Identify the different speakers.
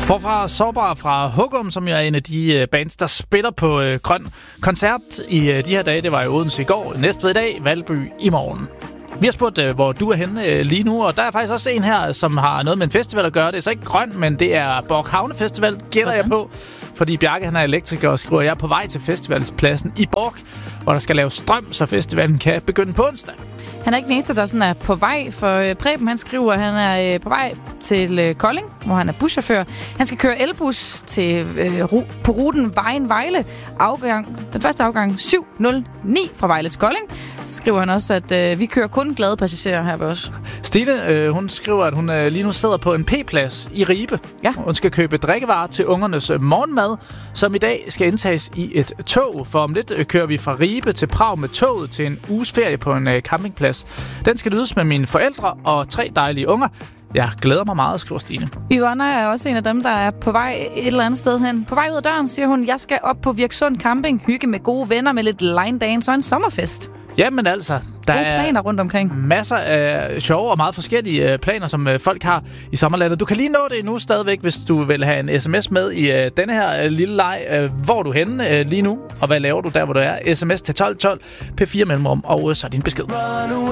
Speaker 1: Forfra Sårbar fra Hugum, som jo er en af de bands, der spiller på Grøn Koncert i de her dage. Det var i Odense i går, Næstved i dag, Valby i morgen. Vi har spurgt, hvor du er henne lige nu, og der er faktisk også en her, som har noget med en festival at gøre. Det er så ikke Grøn, men det er Borg Havne Festival, gætter jeg på. Fordi Bjarke, han er elektriker og skriver, at jeg er på vej til festivalspladsen i Borg, hvor der skal laves strøm, så festivalen kan begynde på onsdag.
Speaker 2: Han er ikke den eneste, der sådan er på vej, for Preben, han skriver, at han er på vej til Kolding, hvor han er buschauffør. Han skal køre elbus til, på ruten Vejen-Vejle. Den første afgang 709 fra Vejle til Kolding. Så skriver han også, at vi kører kun glade passagerer her ved os.
Speaker 1: Stine, hun skriver, at hun lige nu sidder på en P-plads i Ribe.
Speaker 2: Ja.
Speaker 1: Hun skal købe drikkevarer til ungernes morgenmad, som i dag skal indtages i et tog. For om lidt kører vi fra Ribe til Prag med toget til en uges ferie på en campingplads. Den skal lydes med mine forældre og 3 dejlige unger. Jeg glæder mig meget, skriver Stine.
Speaker 2: Yvonne er også en af dem, der er på vej et eller andet sted hen. På vej ud af døren, siger hun, jeg skal op på Virksund Camping, hygge med gode venner med lidt line dance og en sommerfest.
Speaker 1: Jamen altså, der
Speaker 2: gode planer rundt omkring.
Speaker 1: Masser af sjove og meget forskellige planer, som folk har i sommerlandet. Du kan lige nå det nu stadigvæk, hvis du vil have en sms med i denne her lille leg. Hvor er du henne lige nu, og hvad laver du der, hvor du er? Sms til 1212, P4 mellemrum, og så din besked.